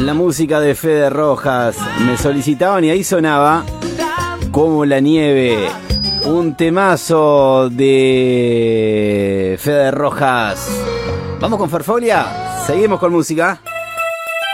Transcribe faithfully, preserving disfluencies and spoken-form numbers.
La música de Fede Rojas. Me solicitaban y ahí sonaba Como la nieve. Un temazo de Fede Rojas. Vamos con Farfolia. Seguimos con música.